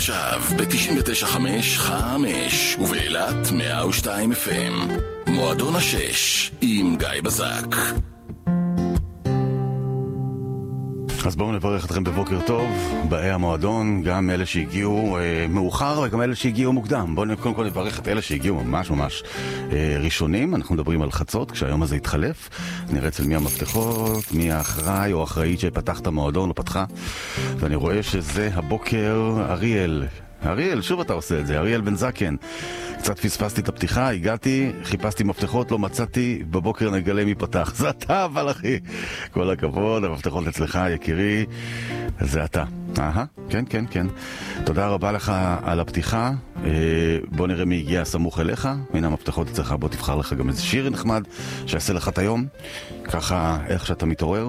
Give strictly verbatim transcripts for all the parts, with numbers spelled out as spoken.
עכשיו ב-תשעים ותשע חמש חמש ובאילת מאה ושתיים אף אם. מועדון השש עם גיא בזק. אז בואו נברך אתכם בבוקר טוב, באי המועדון, גם אלה שהגיעו אה, מאוחר וגם אלה שהגיעו מוקדם. בואו קודם כל נברך את אלה שהגיעו ממש ממש אה, ראשונים. אנחנו מדברים על חצות, כשהיום הזה יתחלף. נראה אצל מי המפתחות, מי האחראי או האחראית שפתח את המועדון או פתחה. ואני רואה שזה הבוקר אריאל. אריאל, שוב אתה עושה את זה, אריאל בן זקן. קצת פספסתי את הפתיחה, הגעתי, חיפשתי מפתחות, לא מצאתי, בבוקר נגלה מי פתח. זה אתה, אבל אחי. כל הכבוד, המפתחות אצלך, יקירי. זה אתה. אהה, כן, כן, כן. תודה רבה לך על הפתיחה. בוא נראה מי הגיע סמוך אליך. הנה המפתחות אצלך, בוא תבחר לך גם איזה שיר נחמד שיעשה לך את היום. ככה, איך שאתה מתעורר.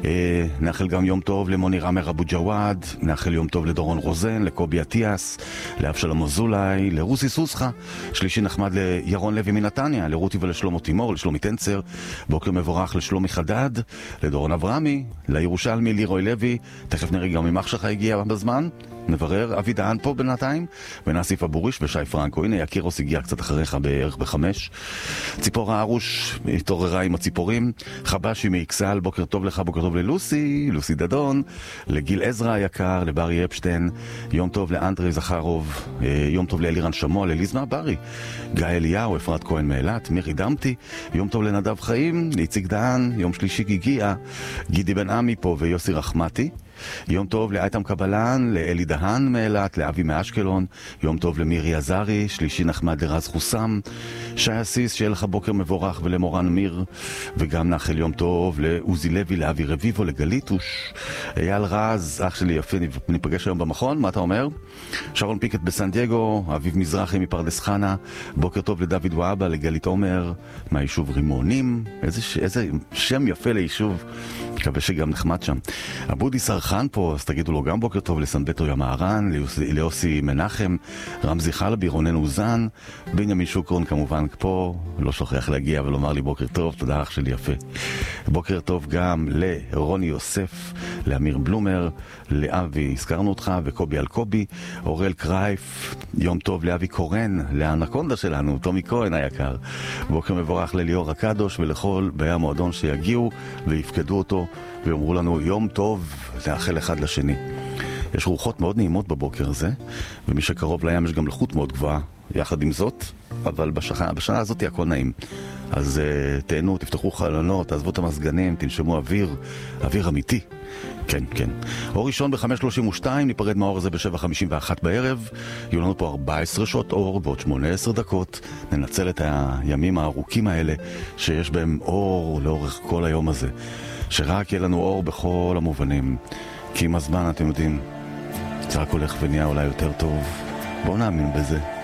נאחל גם יום טוב למוני רמר אבו ג'וואד, נאחל יום טוב לדורון רוזן, לקובי עטיאס, לאבשלום אזולאי, לרוסי סוסחה, שלישי נחמד לירון לוי מנתניה, לרותי ולשלומי תימור, לשלומי טנצר, בוקר מבורך לשלומי חדד, לדורון אברמי, לירושלמי לירוי לוי, תכף נראה גם ממך שלך הגיע בזמן, נברר, אבי דהן פה בינתיים, ונאסיף אבוריש ושי פרנקו, הנה יקירוס הגיע קצת אחריך בערך בחמש, ציפור הארוש התעוררה עם הציפורים, חבשי מאיקסל, בוקר טוב לך, בוקר טוב ללוסי, לוסי דדון, לגיל עזרא היקר, לברי אפשטיין, יום טוב לאנדרי זכרוב, יום טוב לאלירן שמוע, לליז מהברי, גיא אליהו, אפרת כהן מאילת, מירי דמתי, יום טוב לנדב חיים, לאיציק דהן, יום שלישי הגיע, גידי בן עמי פה ויוסי רחמתי, יום טוב לאייתם קבלן, לאלי דהן מאילת, לאבי מאשקלון, יום טוב למירי עזרי, שלישי נחמד לרז חוסם, שי אסיס, שיהיה לך בוקר מבורך, ולמורן מיר, וגם נאחל יום טוב לעוזי לוי, לאבי רביבו, לגליטוש, אייל רז, אח שלי יפה, ניפגש היום במכון, מה אתה אומר? שרון פיקט בסן דייגו, אביב מזרחי מפרדס חנה, בוקר טוב לדוד ואבא, לגלית עומר, מהיישוב רימונים, איזה, איזה שם יפה ליישוב, מקווה שגם נחמד שם. אבודי סרחן פה, אז תגידו לו גם בוקר טוב לסנבטו ימהרן, ליוסי מנחם, רמזי חלבי, רונן אוזן, בנימין שוקרון כמובן פה, לא שוכח להגיע ולומר לי בוקר טוב, תודה אח שלי יפה. בוקר טוב גם לרוני יוסף, לאמיר בלומר, לאבי, הזכרנו אותך, וקובי אלקובי, אורל קרייף, יום טוב לאבי קורן, לאנקונדה שלנו, תומי כהן היקר, בוקר מבורך לליאור הקדוש ולכל באי המועדון שיגיעו ויפקדו אותו ואומרו לנו יום טוב, לאחל אחד לשני. יש רוחות מאוד נעימות בבוקר הזה, ומי שקרוב לים יש גם לחות מאוד גבוהה יחד עם זאת, אבל בשנה, בשנה הזאת הכל נעים. אז uh, תהנו, תפתחו חלונות, תעזבו את המסגנים, תנשמו אוויר, אוויר אמיתי. כן, כן. אור ראשון ב-חמש שלושים ושתיים, ניפרד מהאור הזה ב-שבע חמישים ואחת בערב. יהיו לנו פה ארבע עשרה שעות אור בעוד שמונה עשרה דקות. ננצל את הימים הארוכים האלה שיש בהם אור לאורך כל היום הזה. שרק יהיה לנו אור בכל המובנים. כי עם הזמן, אתם יודעים, זה רק הולך ונהיה אולי יותר טוב. בואו נאמין בזה.